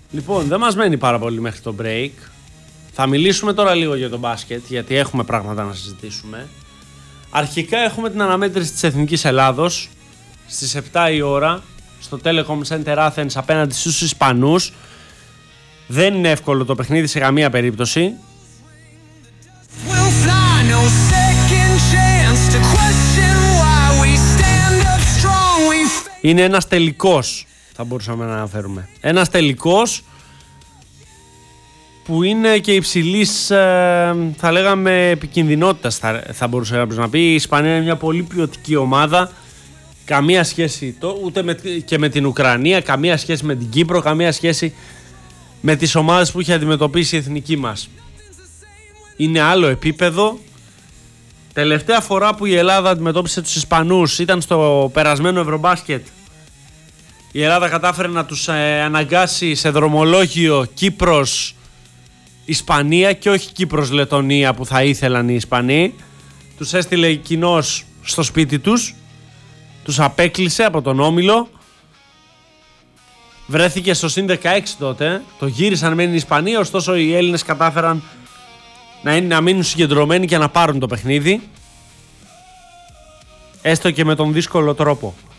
Λοιπόν, δεν μας μένει πάρα πολύ μέχρι το break. Θα μιλήσουμε τώρα λίγο για το μπάσκετ, γιατί έχουμε πράγματα να συζητήσουμε. Αρχικά έχουμε την αναμέτρηση της Εθνικής Ελλάδος στις 7 η ώρα στο Telecom Center Athens απέναντι στους Ισπανούς. Δεν είναι εύκολο το παιχνίδι σε καμία περίπτωση. Είναι ένας τελικός, θα μπορούσαμε να αναφέρουμε. Ένας τελικός που είναι και υψηλής, θα λέγαμε, επικινδυνότητας, θα μπορούσε κάποιος να πει. Η Ισπανία είναι μια πολύ ποιοτική ομάδα. Καμία σχέση ούτε και με την Ουκρανία, καμία σχέση με την Κύπρο, καμία σχέση με τις ομάδες που είχε αντιμετωπίσει η εθνική μας. Είναι άλλο επίπεδο. Τελευταία φορά που η Ελλάδα αντιμετώπισε τους Ισπανούς ήταν στο περασμένο Ευρωμπάσκετ. Η Ελλάδα κατάφερε να τους αναγκάσει σε δρομολόγιο Κύπρος Ισπανία και όχι Κύπρος Λετωνία που θα ήθελαν οι Ισπανοί. Τους έστειλε κοινώς στο σπίτι τους, τους απέκλεισε από τον όμιλο. Βρέθηκε στο συν 16 τότε, το γύρισαν μεν οι Ισπανοί, ωστόσο οι Έλληνες κατάφεραν να μείνουν συγκεντρωμένοι και να πάρουν το παιχνίδι, έστω και με τον δύσκολο τρόπο.